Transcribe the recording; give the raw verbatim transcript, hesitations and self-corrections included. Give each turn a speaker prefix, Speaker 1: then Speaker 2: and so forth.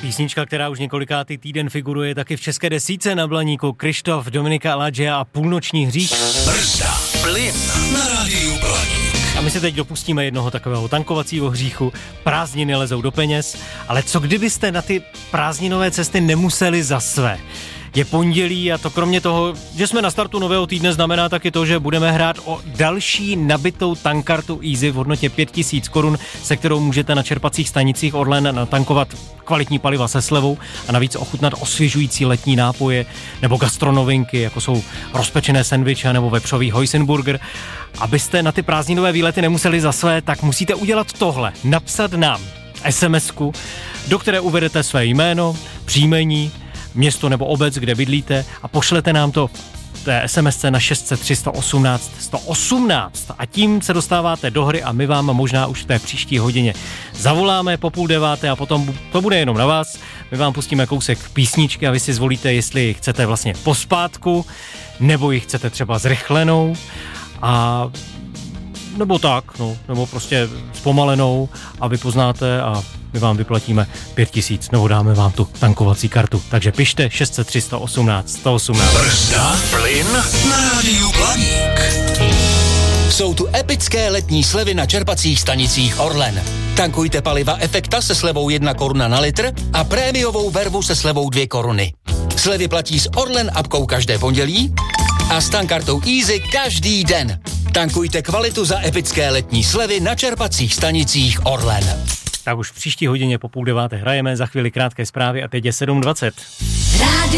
Speaker 1: Písnička, která už několikátý týden figuruje taky v české desíce na Blaníku. Krištof, Dominika Aladžia a Půlnoční hřích.
Speaker 2: Brzda, plyn na rádiu Blaník.
Speaker 1: A my se teď dopustíme jednoho takového tankovacího hříchu. Prázdniny lezou do peněz, ale co kdybyste na ty prázdninové cesty nemuseli za své? Je pondělí a to kromě toho, že jsme na startu nového týdne, znamená taky to, že budeme hrát o další nabitou tankkartu Easy v hodnotě pět tisíc korun, se kterou můžete na čerpacích stanicích Orlen natankovat kvalitní paliva se slevou a navíc ochutnat osvěžující letní nápoje nebo gastronovinky, jako jsou rozpečené sendviče nebo vepřový hojsenburger. Abyste na ty prázdninové výlety nemuseli za své, tak musíte udělat tohle. Napsat nám SMSku, do které uvedete své jméno, příjmení, město nebo obec, kde bydlíte a pošlete nám to té SMSce na šest set tři sto osmnáct sto osmnáct a tím se dostáváte do hry a my vám možná už v té příští hodině zavoláme po půl deváté a potom to bude jenom na vás. My vám pustíme kousek písničky a vy si zvolíte, jestli chcete vlastně pospátku nebo ji chcete třeba zrychlenou a nebo tak, no, nebo prostě zpomalenou a vy poznáte a my vám vyplatíme pět tisíc, nebo dáme vám tu tankovací kartu. Takže pište šest set tři sto osmnáct sto osmnáct.
Speaker 2: Brzda, plyn na rádiu Blaník.
Speaker 3: Jsou tu epické letní slevy na čerpacích stanicích Orlen. Tankujte paliva Efekta se slevou jedna koruna na litr a prémiovou vervu se slevou dvě koruny. Slevy platí s Orlen appkou každé pondělí a s tankkartou Easy každý den. Tankujte kvalitu za epické letní slevy na čerpacích stanicích Orlen.
Speaker 1: Tak už v příští hodině po půl deváté hrajeme, za chvíli krátké zprávy a teď je sedm dvacet.